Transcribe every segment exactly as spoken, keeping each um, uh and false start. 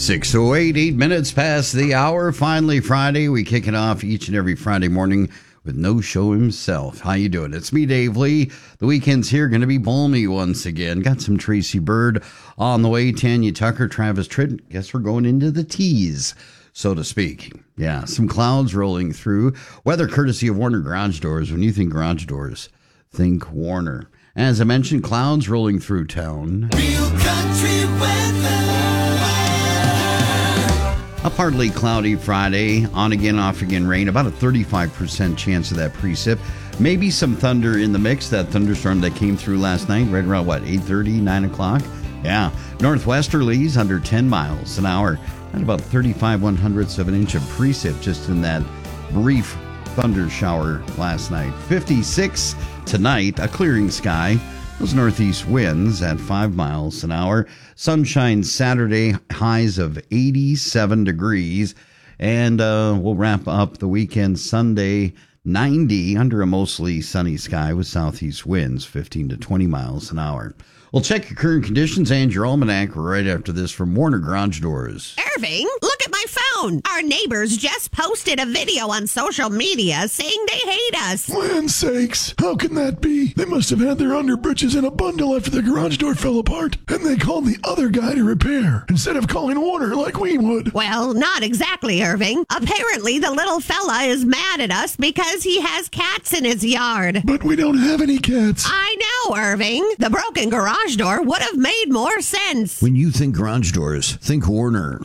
six oh eight, eight minutes past the hour. Finally, Friday. We kick it off each and every Friday morning with No Show himself. How you doing? It's me, Dave Lee. The weekend's here, going to be balmy once again. Got some Tracy Bird on the way. Tanya Tucker, Travis Tritt. Guess we're going into the tees, so to speak. Yeah, some clouds rolling through. Weather courtesy of Warner Garage Doors. When you think garage doors, think Warner. As I mentioned, clouds rolling through town. Real country weather. A partly cloudy Friday, on again, off again rain, about a thirty-five percent chance of that precip. Maybe some thunder in the mix, that thunderstorm that came through last night, right around, what, eight thirty, nine o'clock? Yeah, northwesterlies under ten miles an hour, at about thirty-five one hundredths of an inch of precip just in that brief thunder shower last night. fifty-six tonight, a clearing sky. Those northeast winds at five miles an hour. Sunshine Saturday, highs of eighty-seven degrees. And uh, we'll wrap up the weekend Sunday, ninety under a mostly sunny sky with southeast winds, fifteen to twenty miles an hour. We'll check your current conditions and your almanac right after this from Warner Garage Doors. Irving, look at my phone. Our neighbors just posted a video on social media saying they hate us. Land sakes, how can that be? They must have had their underbritches in a bundle after the garage door fell apart, and they called the other guy to repair, instead of calling Warner like we would. Well, not exactly, Irving. Apparently, the little fella is mad at us because he has cats in his yard. But we don't have any cats. I know, Irving. The broken garage door would have made more sense. When you think garage doors, think Warner.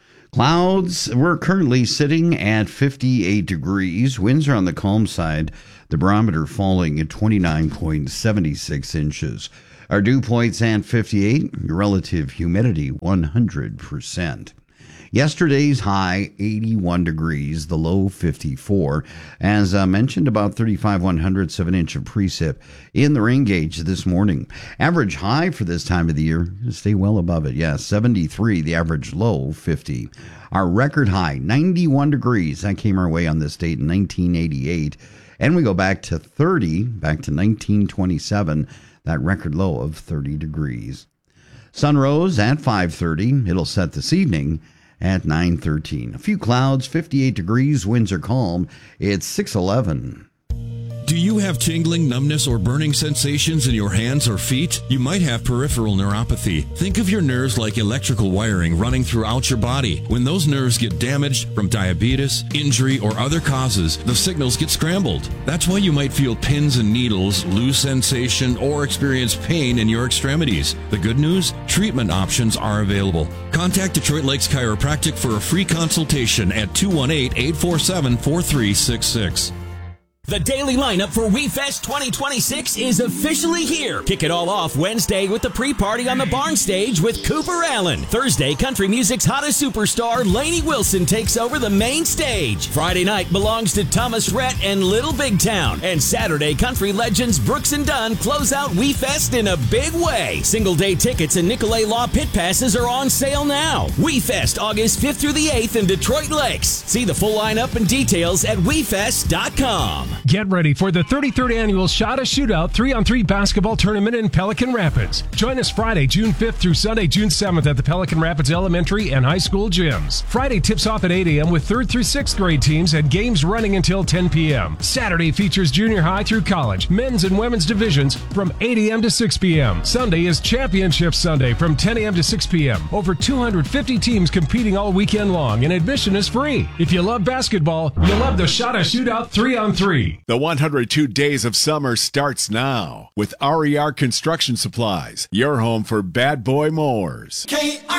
Clouds, we're currently sitting at fifty-eight degrees. Winds are on the calm side. The barometer falling at twenty-nine point seven six inches. Our dew points at fifty-eight. Relative humidity one hundred percent. Yesterday's high, eighty-one degrees, the low fifty-four. As I mentioned, about thirty-five one hundredths of an inch of precip in the rain gauge this morning. Average high for this time of the year, stay well above it, yeah, seventy-three, the average low, fifty. Our record high, ninety-one degrees, that came our way on this date in nineteen eighty-eight. And we go back to thirty, back to nineteen twenty-seven, that record low of thirty degrees. Sun rose at five thirty, it'll set this evening at nine thirteen. A few clouds, fifty-eight degrees, winds are calm. It's six eleven. Do you have tingling, numbness, or burning sensations in your hands or feet? You might have peripheral neuropathy. Think of your nerves like electrical wiring running throughout your body. When those nerves get damaged from diabetes, injury, or other causes, the signals get scrambled. That's why you might feel pins and needles, lose sensation, or experience pain in your extremities. The good news? Treatment options are available. Contact Detroit Lakes Chiropractic for a free consultation at two one eight, eight four seven, four three six six. The daily lineup for WeFest twenty twenty-six is officially here. Kick it all off Wednesday with the pre-party on the barn stage with Cooper Allen. Thursday, country music's hottest superstar, Lainey Wilson, takes over the main stage. Friday night belongs to Thomas Rhett and Little Big Town. And Saturday, country legends Brooks and Dunn close out WeFest in a big way. Single-day tickets and Nicolay Law pit passes are on sale now. WeFest, August fifth through the eighth in Detroit Lakes. See the full lineup and details at we fest dot com. Get ready for the thirty-third Annual Shot a Shootout three on three basketball tournament in Pelican Rapids. Join us Friday, June fifth through Sunday, June seventh at the Pelican Rapids Elementary and High School gyms. Friday tips off at eight a.m. with third through sixth grade teams and games running until ten p.m. Saturday features junior high through college, men's and women's divisions from eight a.m. to six p.m. Sunday is Championship Sunday from ten a.m. to six p.m. Over two hundred fifty teams competing all weekend long, and admission is free. If you love basketball, you'll love the Shot a Shootout three on three. The one hundred two Days of Summer starts now with R E R Construction Supplies, your home for bad boy mowers. K